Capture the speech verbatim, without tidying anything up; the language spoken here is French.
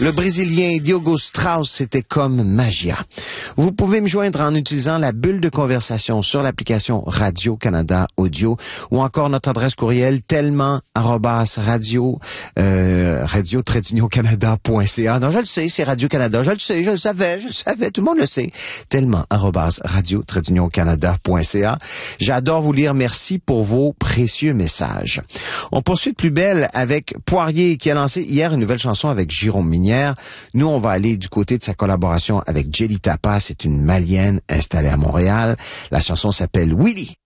Le Brésilien Diogo Strauss, c'était comme magia. Vous pouvez me joindre en utilisant la bulle de conversation sur l'application Radio-Canada Audio ou encore notre adresse courriel tellement arobase radio, euh, radio tiret canada point c a. Non, je le sais, c'est Radio-Canada. Je le sais, je le savais, je le savais, tout le monde le sait. Tellement arobase radio tiret canada point c a. J'adore vous lire. Merci pour vos précieux messages. On poursuit de plus belle avec Poirier qui a lancé hier une nouvelle chanson avec Jérôme Minière. Nous, on va aller du côté de sa collaboration avec Jelly Tapa. C'est une Malienne installée à Montréal. La chanson s'appelle Willy.